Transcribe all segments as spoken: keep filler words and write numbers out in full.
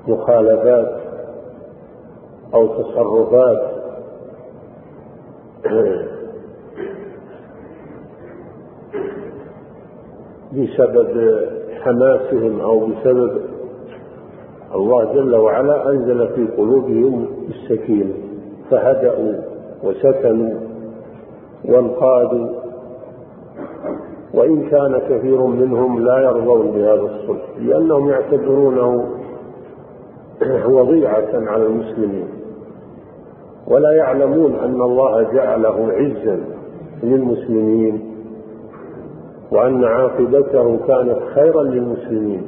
مخالفات أو تصرفات بسبب حماسهم أو بسبب الله جل وعلا أنزل في قلوبهم السكينة فهدأوا وسكنوا وانقادوا، وإن كان كثير منهم لا يرضون بهذا الصلح لأنهم يعتبرونه وضيعة على المسلمين، ولا يعلمون أن الله جعله عزا للمسلمين وأن عاقبته كانت خيرا للمسلمين،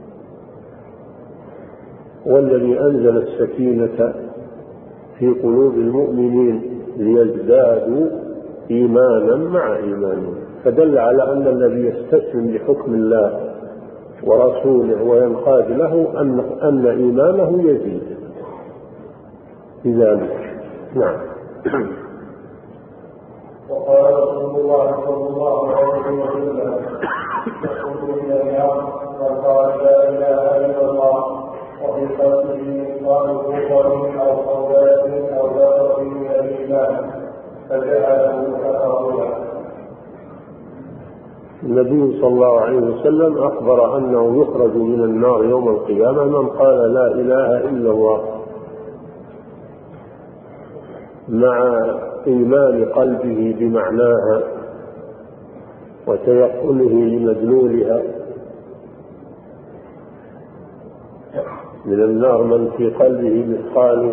والذي أنزل السكينة في قلوب المؤمنين ليزدادوا إيمانا مع إيمانهم، فدل على أن الذي يستسلم لحكم الله ورسوله وينقاد له أن, أن إيمانه يزيد بذلك. نعم. وقال رسول الله صلى الله عليه وسلم: يخرج من النار من قال لا اله الا الله وفي قلبه مثقال كفر او صلاه او ذره من الايمان فجعله كفرا. النبي صلى الله عليه وسلم أخبر أنه يخرج من النار يوم القيامة من قال لا إله إلا الله مع إيمان قلبه بمعناها وتيقنه لمدلولها. من النار من في قلبه مثقال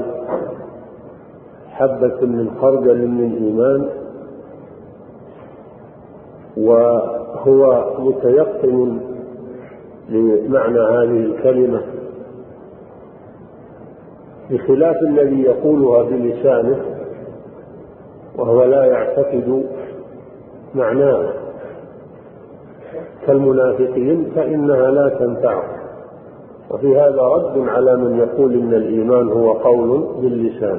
حبة من خردل من إيمان وهو متيقن لمعنى هذه الكلمة، بخلاف الذي يقولها بلسانه وهو لا يعتقد معناه كالمنافقين، فإنها لا تنفعه. وفي هذا رد على من يقول إن الإيمان هو قول باللسان،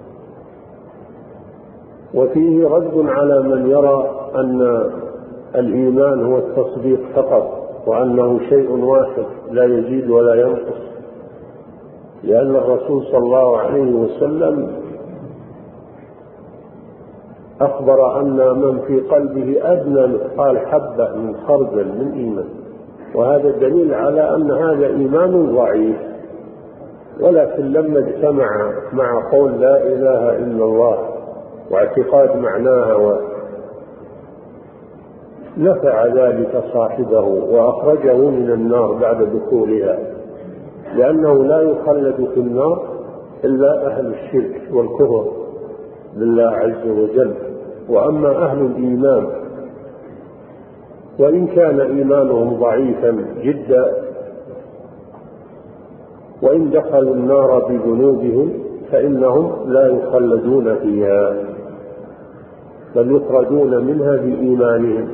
وفيه رد على من يرى أن الإيمان هو التصديق فقط وأنه شيء واحد لا يزيد ولا ينقص، لأن الرسول صلى الله عليه وسلم أخبر أن من في قلبه أدنى مثقال حبة من خردل من إيمان، وهذا دليل على أن هذا إيمان ضعيف. ولكن لما اجتمع مع قول لا إله إلا الله واعتقاد معناها نفع ذلك صاحبه وأخرجه من النار بعد دخولها، لأنه لا يخلد في النار إلا أهل الشرك والكفر بالله عز وجل. وأما أهل الإيمان وإن كان إيمانهم ضعيفا جدا وإن دخلوا النار بذنوبهم فإنهم لا يخلدون فيها بل يخرجون منها بإيمانهم.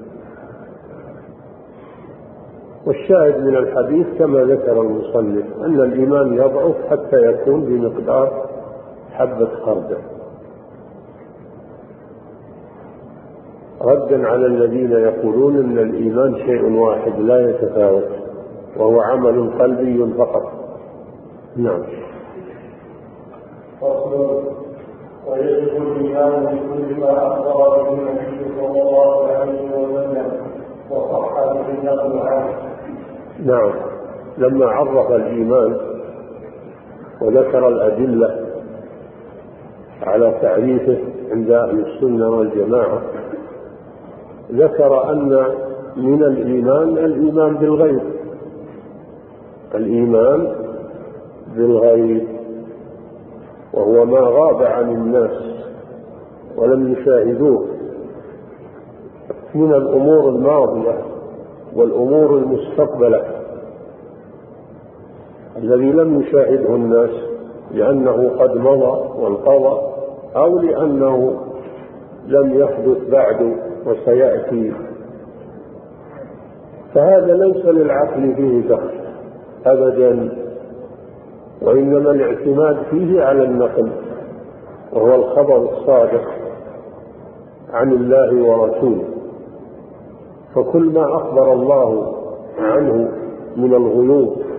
والشاهد من الحديث كما ذكر المصنف أن الإيمان يضعف حتى يكون بمقدار حبة خردل، ردا على الذين يقولون أن الإيمان شيء واحد لا يتفاوت وهو عمل قلبي فقط. نعم. ويجب الإيمان بكل ما أخبر به النبي صلى الله عليه وسلم وصح به النقل عنه. نعم. لما عرف الإيمان وذكر الأدلة على تعريفه عند أهل السنة والجماعة ذكر أن من الإيمان الإيمان بالغيب، الإيمان بالغيب وهو ما غاب عن الناس ولم يشاهدوه من الأمور الماضية والأمور المستقبلة الذي لم يشاهده الناس لأنه قد مضى وانقضى أو لأنه لم يحدث بعد وسيأتي، فهذا ليس للعقل فيه دخل أبدا، وإنما الاعتماد فيه على النقل وهو الخبر الصادق عن الله ورسوله. فكل ما أخبر الله عنه من الغيوب